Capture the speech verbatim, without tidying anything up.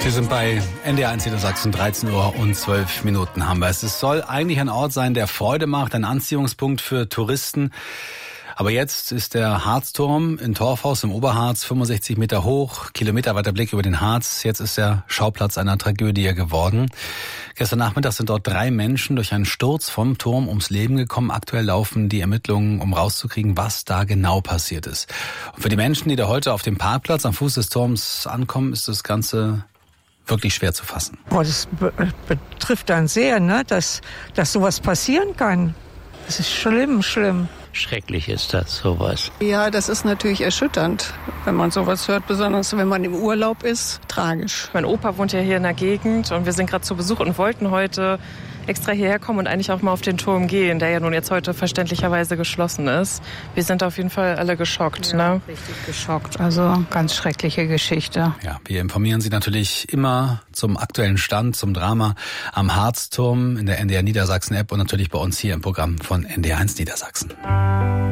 Sie sind bei N D R eins Niedersachsen, dreizehn Uhr und zwölf Minuten haben wir es. Es soll eigentlich ein Ort sein, der Freude macht, ein Anziehungspunkt für Touristen. Aber jetzt ist der Harzturm in Torfhaus im Oberharz, fünfundsechzig Meter hoch, kilometerweiter Blick über den Harz. Jetzt ist er Schauplatz einer Tragödie geworden. Gestern Nachmittag sind dort drei Menschen durch einen Sturz vom Turm ums Leben gekommen. Aktuell laufen die Ermittlungen, um rauszukriegen, was da genau passiert ist. Und für die Menschen, die da heute auf dem Parkplatz am Fuß des Turms ankommen, ist das Ganze wirklich schwer zu fassen. Oh, das be- betrifft dann sehr, ne, dass, dass sowas passieren kann. Das ist schlimm, schlimm. Schrecklich ist das, sowas. Ja, das ist natürlich erschütternd, wenn man sowas hört, besonders wenn man im Urlaub ist. Tragisch. Mein Opa wohnt ja hier in der Gegend und wir sind gerade zu Besuch und wollten heute extra hierher kommen und eigentlich auch mal auf den Turm gehen, der ja nun jetzt heute verständlicherweise geschlossen ist. Wir sind auf jeden Fall alle geschockt. Ja, ne? Richtig geschockt. Also ganz schreckliche Geschichte. Ja, wir informieren Sie natürlich immer zum aktuellen Stand, zum Drama am Harzturm in der N D R Niedersachsen App und natürlich bei uns hier im Programm von N D R eins Niedersachsen.